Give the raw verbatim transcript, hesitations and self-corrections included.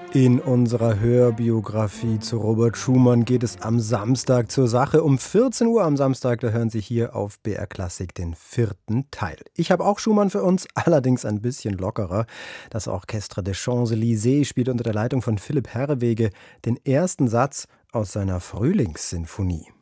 In unserer Hörbiografie zu Robert Schumann geht es am Samstag zur Sache. Um vierzehn Uhr am Samstag, da hören Sie hier auf B R Klassik den vierten Teil. Ich habe auch Schumann für uns, allerdings ein bisschen lockerer. Das Orchestre des Champs-Élysées spielt unter der Leitung von Philipp Herreweghe den ersten Satz aus seiner Frühlingssinfonie.